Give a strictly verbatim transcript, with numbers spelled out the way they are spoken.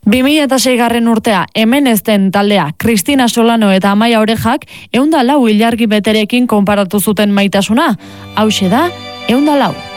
bi mila seigarren urtea hemen ezten taldea Kristina Solano eta Amaia Orejak ehun eta lau ilargi beterekin konparatu zuten maitasuna. Hauxe da, ehun eta lau.